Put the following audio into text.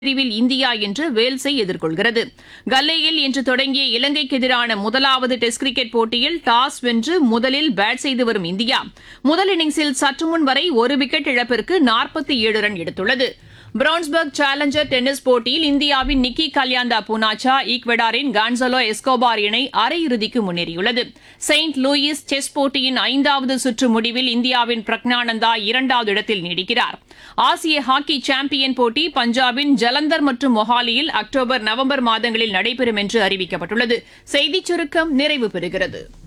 பிரிவில் இந்தியா இன்று வேல்ஸை எதிர்கொள்கிறது. கல்லேயில் இன்று தொடங்கிய இலங்கைக்கு எதிரான முதலாவது டெஸ்ட் கிரிக்கெட் போட்டியில் டாஸ் வென்று முதலில் பேட் செய்து வரும் இந்தியா முதல் இன்னிங்ஸில் சற்றுமுன் வரை ஒரு விக்கெட் இழப்பிற்கு 47 ரன் எடுத்துள்ளது. பிரான்ஸ்பர்க் சேலஞ்சர் டென்னிஸ் போட்டியில் இந்தியாவின் நிக்கி கல்யாண்டா பூனாச்சா ஈக்வெடாரின் கான்சலோ எஸ்கோபார் இணை அரையிறுதிக்கு முன்னேறியுள்ளது. செயின்ட் லூயிஸ் செஸ் போட்டியின் 5வது சுற்று முடிவில் இந்தியாவின் பிரக்ஞானந்தா 2வது இடத்தில் நீடிக்கிறார். ஆசிய ஹாக்கி சாம்பியன் போட்டி பஞ்சாபின் ஜலந்தர் மற்றும் மொஹாலியில் அக்டோபர் நவம்பர் மாதங்களில் நடைபெறும் என்று அறிவிக்கப்பட்டுள்ளது. செய்திச் சுருக்கம் நிறைவு பெறுகிறது.